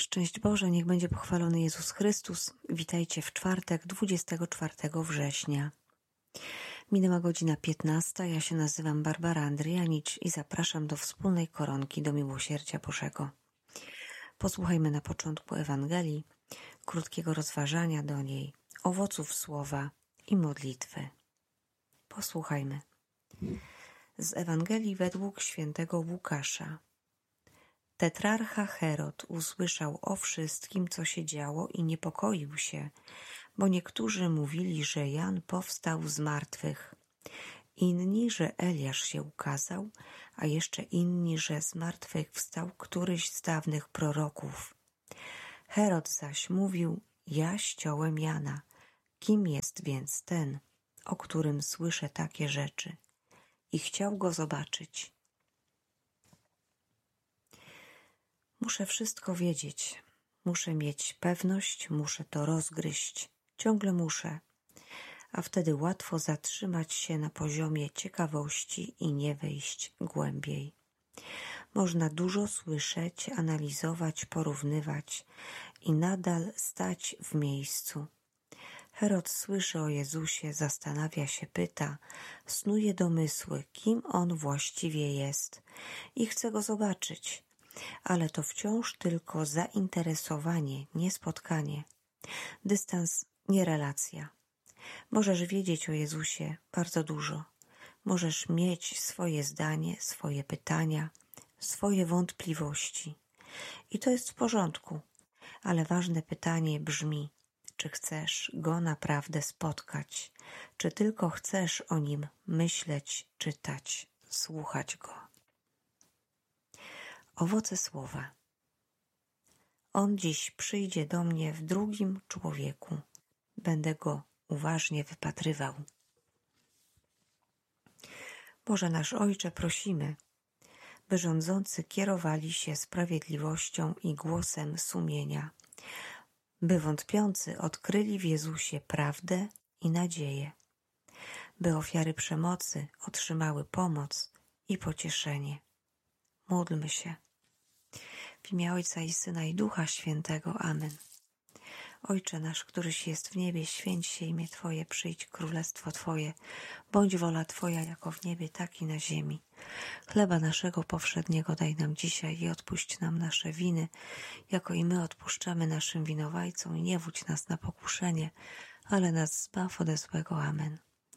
Szczęść Boże, niech będzie pochwalony Jezus Chrystus. Witajcie w czwartek, 24 września. Minęła godzina 15. Ja się nazywam Barbara Andryjanicz i zapraszam do wspólnej koronki do miłosierdzia Bożego. Posłuchajmy na początku Ewangelii, krótkiego rozważania do niej, owoców słowa i modlitwy. Posłuchajmy. Z Ewangelii według świętego Łukasza. Tetrarcha Herod usłyszał o wszystkim, co się działo i niepokoił się, bo niektórzy mówili, że Jan powstał z martwych, inni, że Eliasz się ukazał, a jeszcze inni, że z martwych wstał któryś z dawnych proroków. Herod zaś mówił: ja ściąłem Jana. Kim jest więc ten, o którym słyszę takie rzeczy? I chciał go zobaczyć. Muszę wszystko wiedzieć, muszę mieć pewność, muszę to rozgryźć, ciągle muszę, a wtedy łatwo zatrzymać się na poziomie ciekawości i nie wejść głębiej. Można dużo słyszeć, analizować, porównywać i nadal stać w miejscu. Herod słyszy o Jezusie, zastanawia się, pyta, snuje domysły, kim On właściwie jest i chce Go zobaczyć. Ale to wciąż tylko zainteresowanie, nie spotkanie. Dystans, nie relacja. Możesz wiedzieć o Jezusie bardzo dużo. Możesz mieć swoje zdanie, swoje pytania, swoje wątpliwości. I to jest w porządku. Ale ważne pytanie brzmi, czy chcesz Go naprawdę spotkać? Czy tylko chcesz o Nim myśleć, czytać, słuchać Go? Owoce słowa. On dziś przyjdzie do mnie w drugim człowieku. Będę go uważnie wypatrywał. Boże nasz Ojcze, prosimy, by rządzący kierowali się sprawiedliwością i głosem sumienia, by wątpiący odkryli w Jezusie prawdę i nadzieję, by ofiary przemocy otrzymały pomoc i pocieszenie. Módlmy się. W imię Ojca i Syna i Ducha Świętego. Amen. Ojcze nasz, któryś jest w niebie, święć się imię Twoje, przyjdź królestwo Twoje, bądź wola Twoja jako w niebie, tak i na ziemi. Chleba naszego powszedniego daj nam dzisiaj i odpuść nam nasze winy, jako i my odpuszczamy naszym winowajcom i nie wódź nas na pokuszenie, ale nas zbaw ode złego. Amen.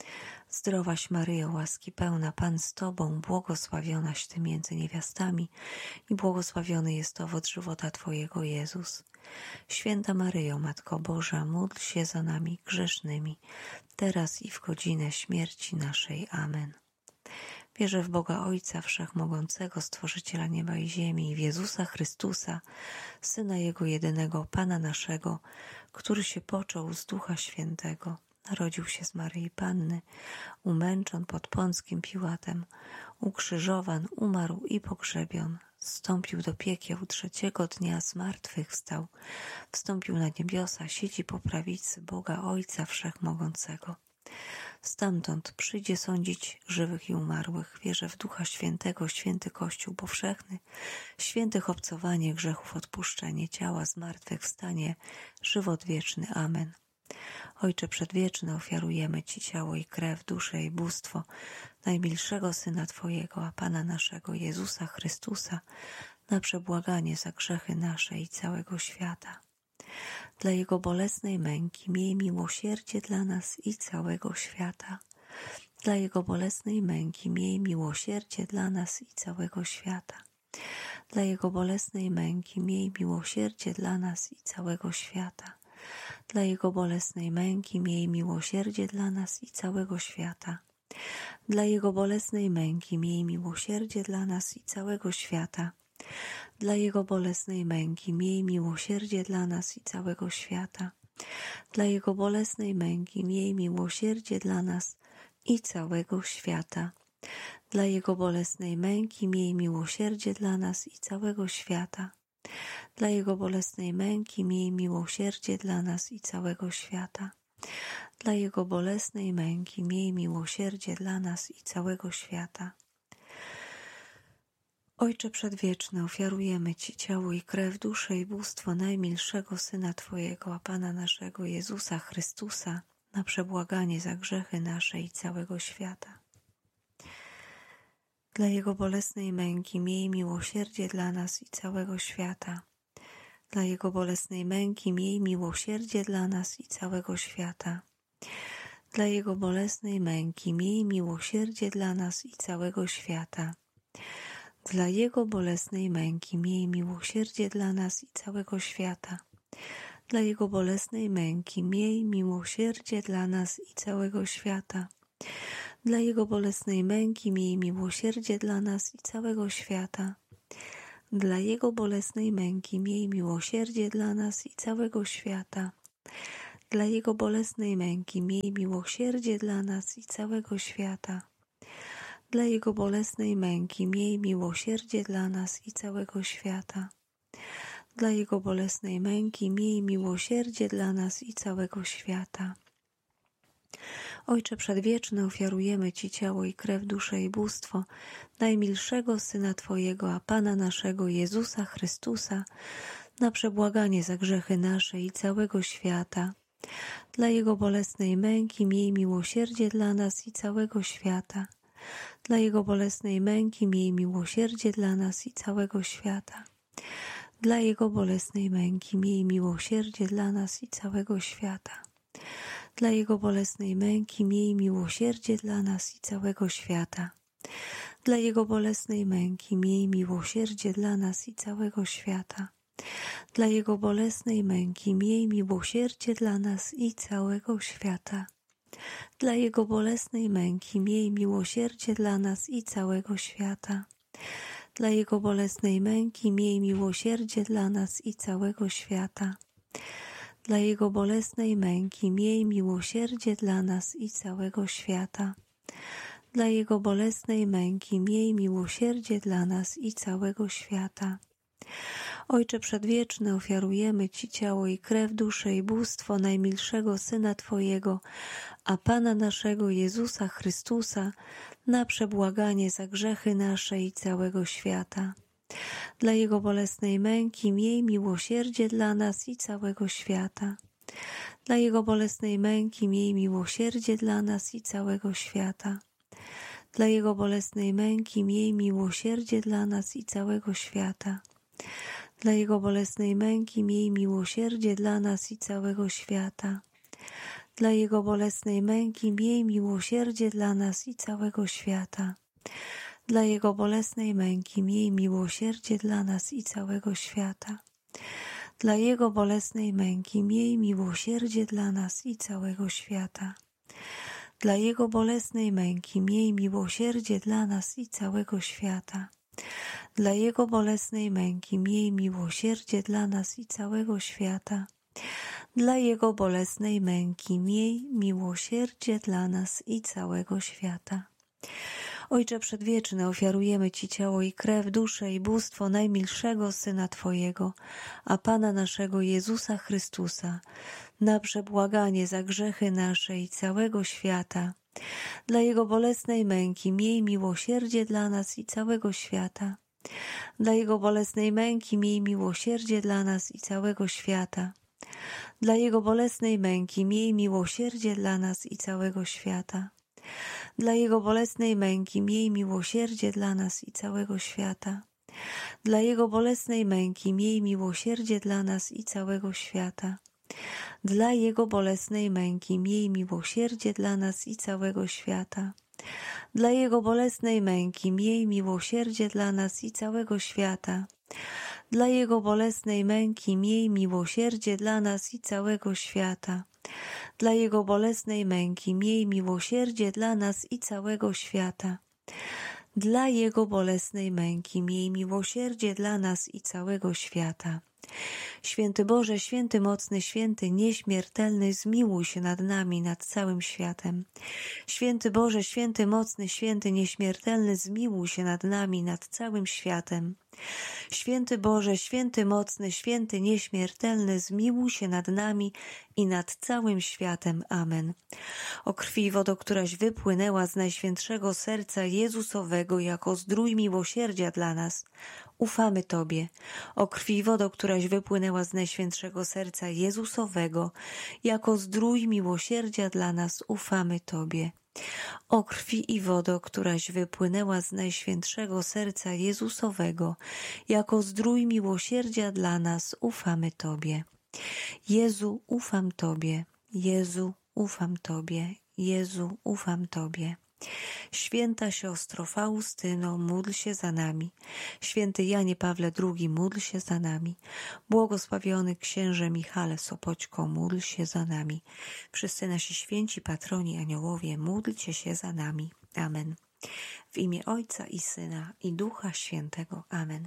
Zdrowaś Maryjo, łaski pełna, Pan z Tobą, błogosławionaś Ty między niewiastami i błogosławiony jest owoc żywota Twojego, Jezus. Święta Maryjo, Matko Boża, módl się za nami grzesznymi, teraz i w godzinę śmierci naszej. Amen. Wierzę w Boga Ojca Wszechmogącego, Stworzyciela nieba i ziemi, i w Jezusa Chrystusa, Syna Jego jedynego, Pana naszego, który się począł z Ducha Świętego. Narodził się z Maryi Panny, umęczon pod Pąckim Piłatem, ukrzyżowan, umarł i pogrzebion, zstąpił do piekieł, trzeciego dnia zmartwychwstał, wstąpił na niebiosa, siedzi po prawicy Boga Ojca Wszechmogącego. Stamtąd przyjdzie sądzić żywych i umarłych. Wierzę w Ducha Świętego, święty Kościół powszechny, świętych obcowanie grzechów, odpuszczenie ciała, zmartwychwstanie, żywot wieczny. Amen. Ojcze przedwieczny, ofiarujemy Ci ciało i krew, duszę i bóstwo najmilszego Syna Twojego, a Pana naszego Jezusa Chrystusa, na przebłaganie za grzechy nasze i całego świata. Dla Jego bolesnej męki miej miłosierdzie dla nas i całego świata. Dla Jego bolesnej męki miej miłosierdzie dla nas i całego świata. Dla Jego bolesnej męki miej miłosierdzie dla nas i całego świata. Dla Jego bolesnej męki miej miłosierdzie dla nas i całego świata. Dla Jego bolesnej męki miej miłosierdzie dla nas i całego świata. Dla Jego bolesnej męki miej miłosierdzie dla nas i całego świata. Dla Jego bolesnej męki miej miłosierdzie dla nas i całego świata. Dla Jego bolesnej męki miej miłosierdzie dla nas i całego świata. Dla Jego bolesnej męki miej miłosierdzie dla nas i całego świata. Dla Jego bolesnej męki miej miłosierdzie dla nas i całego świata. Ojcze Przedwieczny, ofiarujemy Ci ciało i krew, duszę i bóstwo najmilszego Syna Twojego, a Pana naszego Jezusa Chrystusa, na przebłaganie za grzechy nasze i całego świata. Dla Jego bolesnej męki miej miłosierdzie dla nas i całego świata. Dla Jego bolesnej męki miej miłosierdzie dla nas i całego świata. Dla Jego bolesnej męki miej miłosierdzie dla nas i całego świata. Dla Jego bolesnej męki miej miłosierdzie dla nas i całego świata. Dla Jego bolesnej męki miej miłosierdzie dla nas i całego świata. Dla Jego bolesnej męki miej miłosierdzie dla nas i całego świata. Dla Jego bolesnej męki miej miłosierdzie dla nas i całego świata. Dla Jego bolesnej męki miej miłosierdzie dla nas i całego świata. Dla Jego bolesnej męki miej miłosierdzie dla nas i całego świata. Dla Jego bolesnej męki miej miłosierdzie dla nas i całego świata. Ojcze Przedwieczny, ofiarujemy Ci ciało i krew, duszę i bóstwo najmilszego Syna Twojego, a Pana naszego Jezusa Chrystusa, na przebłaganie za grzechy nasze i całego świata. Dla Jego bolesnej męki miej miłosierdzie dla nas i całego świata. Dla Jego bolesnej męki miej miłosierdzie dla nas i całego świata. Dla Jego bolesnej męki miej miłosierdzie dla nas i całego świata. Dla Jego bolesnej męki miej miłosierdzie dla nas i całego świata. Dla Jego bolesnej męki miej miłosierdzie dla nas i całego świata. Dla Jego bolesnej męki miej miłosierdzie dla nas i całego świata. Dla Jego bolesnej męki miej miłosierdzie dla nas i całego świata. Dla Jego bolesnej męki miej miłosierdzie dla nas i całego świata. Dla Jego bolesnej męki miej miłosierdzie dla nas i całego świata. Dla Jego bolesnej męki miej miłosierdzie dla nas i całego świata. Ojcze Przedwieczny, ofiarujemy Ci ciało i krew, duszę i bóstwo najmilszego Syna Twojego, a Pana naszego Jezusa Chrystusa, na przebłaganie za grzechy nasze i całego świata. Dla Jego bolesnej męki miej miłosierdzie dla nas i całego świata. Dla Jego bolesnej męki miej miłosierdzie dla nas i całego świata. Dla Jego bolesnej męki miej miłosierdzie dla nas i całego świata. Dla Jego bolesnej męki miej miłosierdzie dla nas i całego świata. Dla Jego bolesnej męki miej miłosierdzie dla nas i całego świata. Dla Jego bolesnej męki miej miłosierdzie dla nas i całego świata. Dla Jego bolesnej męki miej miłosierdzie dla nas i całego świata. Dla Jego bolesnej męki miej miłosierdzie dla nas i całego świata. Dla Jego bolesnej męki miej miłosierdzie dla nas i całego świata. Dla Jego bolesnej męki miej miłosierdzie dla nas i całego świata. Ojcze Przedwieczny, ofiarujemy Ci ciało i krew, duszę i bóstwo najmilszego Syna Twojego, a Pana naszego Jezusa Chrystusa, na przebłaganie za grzechy nasze i całego świata. Dla Jego bolesnej męki miej miłosierdzie dla nas i całego świata. Dla Jego bolesnej męki miej miłosierdzie dla nas i całego świata. Dla Jego bolesnej męki miej miłosierdzie dla nas i całego świata. Dla Jego bolesnej męki miej miłosierdzie dla nas i całego świata. Dla Jego bolesnej męki miej miłosierdzie dla nas i całego świata. Dla Jego bolesnej męki miej miłosierdzie dla nas i całego świata. Dla Jego bolesnej męki miej miłosierdzie dla nas i całego świata. Dla Jego bolesnej męki miej miłosierdzie dla nas i całego świata. Dla Jego bolesnej męki miej miłosierdzie dla nas i całego świata. Dla Jego bolesnej męki miej miłosierdzie dla nas i całego świata. Święty Boże, święty mocny, święty nieśmiertelny, zmiłuj się nad nami, nad całym światem. Święty Boże, święty mocny, święty nieśmiertelny, zmiłuj się nad nami, nad całym światem. Święty Boże, święty mocny, święty nieśmiertelny, zmiłuj się nad nami i nad całym światem. Amen. O krwi i wodo, któraś wypłynęła z Najświętszego Serca Jezusowego jako zdrój miłosierdzia dla nas, ufamy Tobie. O krwi i wodo, któraś wypłynęła z Najświętszego Serca Jezusowego jako zdrój miłosierdzia dla nas, ufamy Tobie. O krwi i wodo, któraś wypłynęła z Najświętszego Serca Jezusowego jako zdrój miłosierdzia dla nas, ufamy Tobie. Jezu, ufam Tobie. Jezu, ufam Tobie. Jezu, ufam Tobie. Święta siostro Faustyno, módl się za nami. Święty Janie Pawle II, módl się za nami. Błogosławiony księże Michale Sopoćko, módl się za nami. Wszyscy nasi święci patroni aniołowie, módlcie się za nami. Amen. W imię Ojca i Syna i Ducha Świętego. Amen.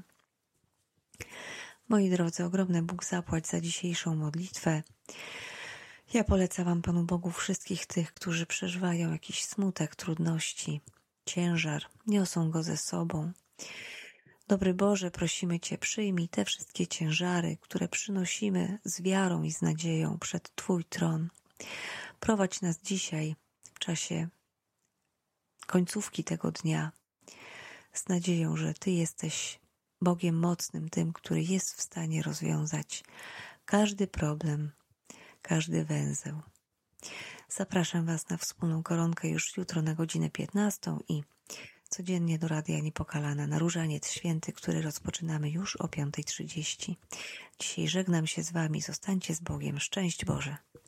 Moi drodzy, ogromny Bóg zapłać za dzisiejszą modlitwę. Ja polecam Wam, Panu Bogu, wszystkich tych, którzy przeżywają jakiś smutek, trudności, ciężar, niosą go ze sobą. Dobry Boże, prosimy Cię, przyjmij te wszystkie ciężary, które przynosimy z wiarą i z nadzieją przed Twój tron. Prowadź nas dzisiaj w czasie końcówki tego dnia z nadzieją, że Ty jesteś Bogiem mocnym, tym, który jest w stanie rozwiązać każdy problem, każdy węzeł. Zapraszam Was na wspólną koronkę już jutro na godzinę 15 i codziennie do Radia Niepokalana na Różaniec Święty, który rozpoczynamy już o 5:30. Dzisiaj żegnam się z Wami. Zostańcie z Bogiem. Szczęść Boże.